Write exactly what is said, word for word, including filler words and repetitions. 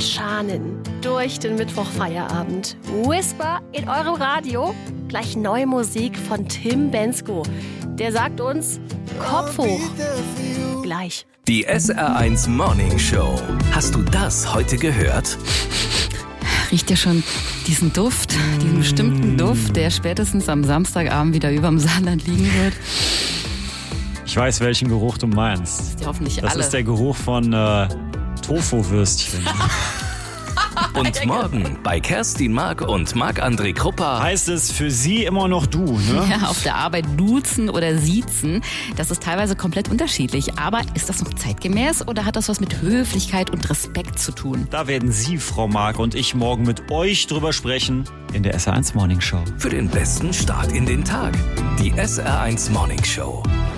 Schaanen durch den Mittwochfeierabend. Whisper in eurem Radio. Gleich neue Musik von Tim Bendzko. Der sagt uns, Kopf hoch. Gleich. Die S R eins Morning Show. Hast du das heute gehört? Riecht ihr schon diesen Duft, diesen bestimmten Duft, der spätestens am Samstagabend wieder überm Saarland liegen wird? Ich weiß, welchen Geruch du meinst. Das ist ja hoffentlich Das alle. ist der Geruch von äh, Tofu-Würstchen. Und morgen bei Kerstin Mark und Marc-André Kruppa Heißt es für sie immer noch du, ne? Ja, auf der Arbeit duzen oder siezen, das ist teilweise komplett unterschiedlich. Aber ist das noch zeitgemäß oder hat das was mit Höflichkeit und Respekt zu tun? Da werden Sie, Frau Mark, und ich morgen mit euch drüber sprechen in der S R eins Morning Show. für den besten Start in den Tag. Die S R eins Morning Show.